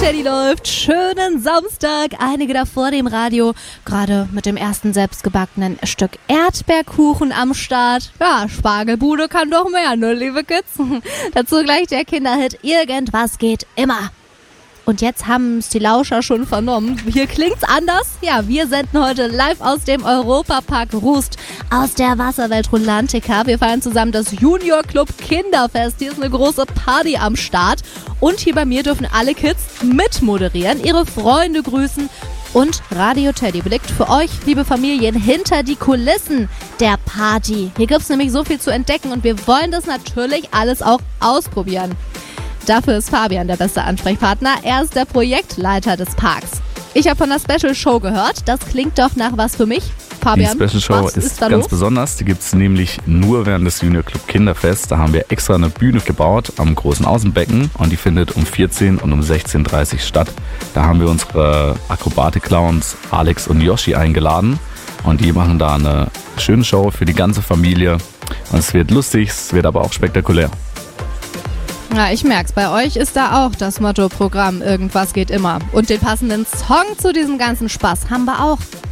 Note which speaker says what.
Speaker 1: Teddy läuft. Schönen Samstag. Einige da vor dem Radio, gerade mit dem ersten selbstgebackenen Stück Erdbeerkuchen am Start. Ja, Spargelbude kann doch mehr, ne, liebe Kids? Dazu gleich der Kinderhit Irgendwas geht immer. Und jetzt haben es die Lauscher schon vernommen. Hier klingt's anders. Ja, wir senden heute live aus dem Europapark Rust, aus der Wasserwelt Rulantica. Wir feiern zusammen das Junior Club Kinderfest. Hier ist eine große Party am Start. Und hier bei mir dürfen alle Kids mitmoderieren, ihre Freunde grüßen. Und Radio Teddy blickt für euch, liebe Familien, hinter die Kulissen der Party. Hier gibt's nämlich so viel zu entdecken und wir wollen das natürlich alles auch ausprobieren. Dafür ist Fabian der beste Ansprechpartner. Er ist der Projektleiter des Parks. Ich habe von der Special Show gehört. Das klingt doch nach was für mich. Fabian,
Speaker 2: die Special Show ist ganz besonders. Die gibt es nämlich nur während des Junior Club Kinderfest. Da haben wir extra eine Bühne gebaut am großen Außenbecken und die findet um 14 und um 16.30 Uhr statt. Da haben wir unsere Akrobatik-Clowns Alex und Yoshi eingeladen und die machen da eine schöne Show für die ganze Familie. Und es wird lustig, es wird aber auch spektakulär.
Speaker 1: Ja, ich merk's, bei euch ist da auch das Motto-Programm Irgendwas geht immer. Und den passenden Song zu diesem ganzen Spaß haben wir auch.